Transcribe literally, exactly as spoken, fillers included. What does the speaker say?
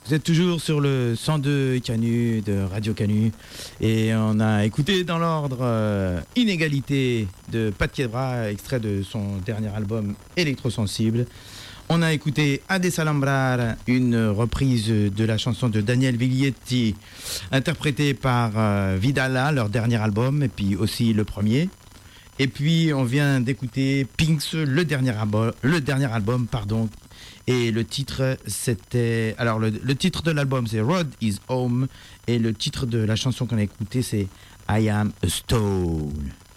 Vous êtes toujours sur le cent deux Canu de Radio Canu et on a écouté dans l'ordre euh, Inégalité de Pat Quebra, extrait de son dernier album Électrosensible. On a écouté Adesalambrar, une reprise de la chanson de Daniel Viglietti, interprétée par euh, Vidala, leur dernier album, et puis aussi le premier. Et puis on vient d'écouter Pinks, le dernier album, le dernier album, pardon. Et le titre, c'était... Alors, le, le titre de l'album, c'est Road is Home. Et le titre de la chanson qu'on a écoutée, c'est I Am a Stone.